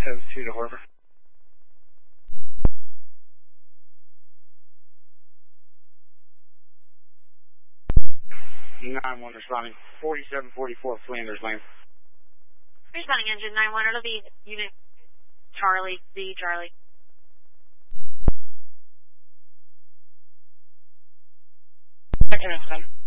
472 to Harbor. 9-1 responding. 4744 Flanders Lane. Responding engine 9-1, it'll be unit Charlie, B Charlie. Second and 10.